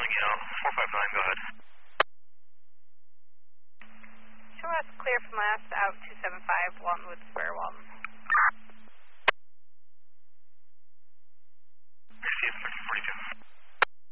filling you out. 459, go ahead. Show us clear from last out 275, Walton Woods Square, Walton.